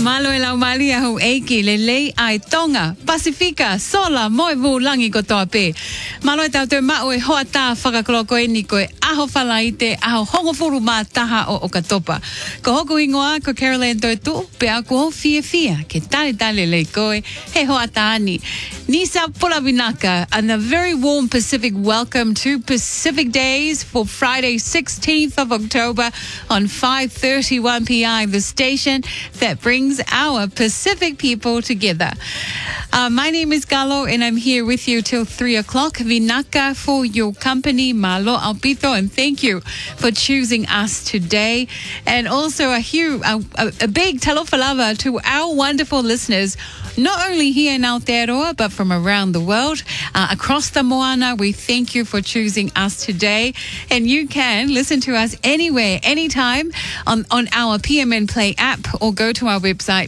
Malo e lau malia ho eiki le lei ai tonga, Pasifika, sola, moi vu langi ko toa pe. Malo e tau te mao e hoa tā whakakoloko e ni koe aho whalaite, aho hongofuru mā taha o Okatopa. Ko hoku ingoa, ko Caroline Toitu, pe a ko ho fia, ke tale le koe, he hoa tā ani. Nisa Pulavinaca, and a very warm Pacific welcome to Pacific Days for Friday, 16th of October on 5:31 p.m. The station that brings our Pacific people together. My name is Galo, and I'm here with you till 3 o'clock. Vinaka for your company, Malo Alpito, and thank you for choosing us today. And also a big talofa lava to our wonderful listeners, not only here in Aotearoa, but from around the world, across the Moana. We thank you for choosing us today. And you can listen to us anywhere, anytime on our PMN Play app, or go to our website,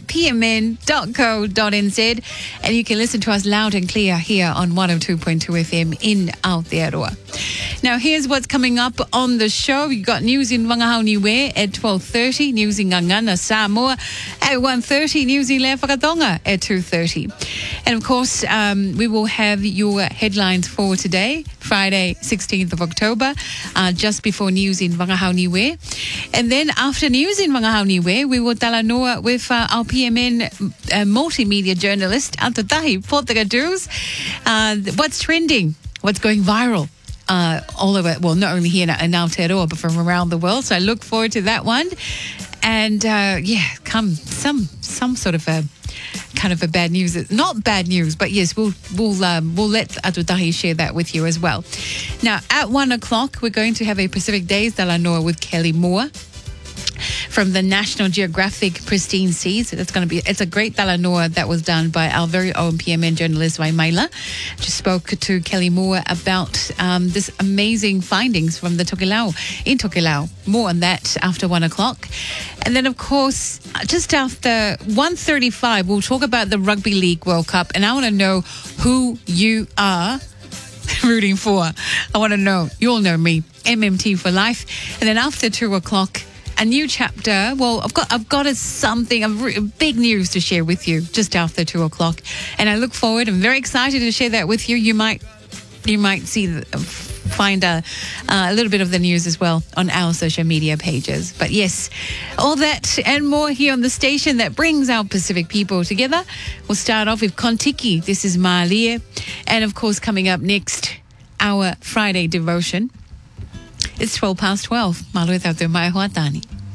pmn.co.nz, and you can listen to us loud and clear here on 102.2 FM in Aotearoa. Now, here's what's coming up on the show. You've got news in Wangahauniwe at 12:30, news in Ngangana, Samoa at 1:30, news in Lefagadonga at 2:30. And of course, we will have your headlines for today, Friday, 16th of October, just before news in Wangahauniwe. And then after news in Wangahauniwe, we will talanoa with our PMN multimedia journalist, Antatahi Portagadus. What's trending? What's going viral? All over, well, not only here in Aotearoa, but from around the world. So I look forward to that one. And come some sort of a kind of a bad news. Not bad news, but yes, we'll let Atutahi share that with you as well. Now, at 1 o'clock, we're going to have a Pacific Days Talanoa with Kelly Moore from the National Geographic Pristine Seas. It's a great talanoa that was done by our very own PMN journalist, Waimaila. Just spoke to Kelly Moore about this amazing findings from the Tokelau in Tokelau. More on that after 1 o'clock. And then, of course, just after 1:35, we'll talk about the Rugby League World Cup. And I want to know who you are rooting for. I want to know. You all know me. MMT for life. And then after 2 o'clock, a new chapter. Well, I've got big news to share with you just after 2 o'clock, and I look forward. I'm very excited to share that with you. You might find a little bit of the news as well on our social media pages. But yes, all that and more here on the station that brings our Pacific people together. We'll start off with Kontiki. This is Maalia, and of course, coming up next, our Friday devotion. It's 12 past 12. Malo e tau te mai hoa tani.